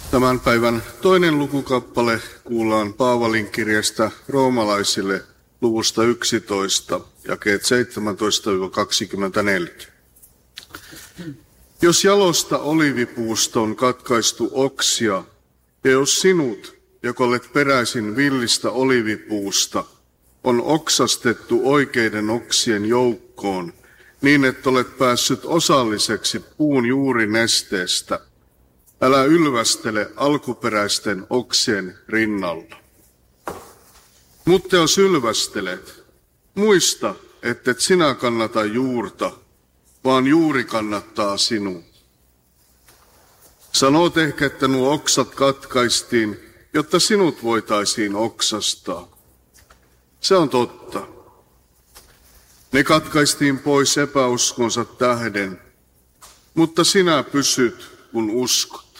Tämän päivän toinen lukukappale kuullaan Paavalin kirjasta roomalaisille luvusta 11, jakeet 17-24. Jos jalosta oliivipuusta on katkaistu oksia, ja jos sinut, joka olet peräisin villistä oliivipuusta, on oksastettu oikeiden oksien joukkoon, niin että olet päässyt osalliseksi puun juurinesteestä, älä ylvästele alkuperäisten oksien rinnalla. Mutta jos ylvästelet, muista, ettet sinä kannata juurta, vaan juuri kannattaa sinua. Sanot ehkä, että nuo oksat katkaistiin, jotta sinut voitaisiin oksastaa. Se on totta. Ne katkaistiin pois epäuskonsa tähden, mutta sinä pysyt, kun uskot.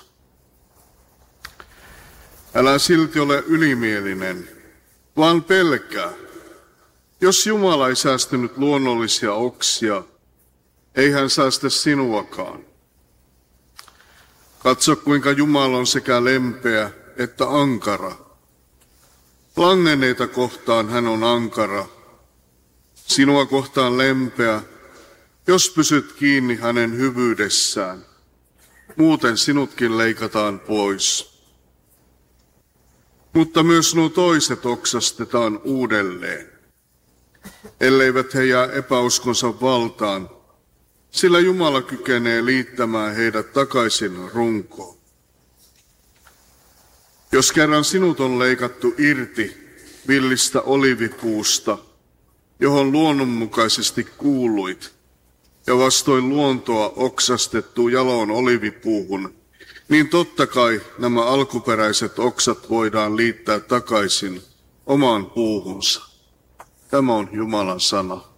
Älä silti ole ylimielinen, vaan pelkää. Jos Jumala ei säästynyt luonnollisia oksia, ei hän säästä sinuakaan. Katso, kuinka Jumala on sekä lempeä että ankara. Langenneita kohtaan hän on ankara, sinua kohtaan lempeä, jos pysyt kiinni hänen hyvyydessään. Muuten sinutkin leikataan pois. Mutta myös nuo toiset oksastetaan uudelleen, elleivät he jää epäuskonsa valtaan, sillä Jumala kykenee liittämään heidät takaisin runkoon. Jos kerran sinut on leikattu irti villistä oliivipuusta, johon luonnonmukaisesti kuuluit, ja vastoin luontoa oksastettu jaloon oliivipuuhun, niin totta kai nämä alkuperäiset oksat voidaan liittää takaisin omaan puuhunsa. Tämä on Jumalan sana.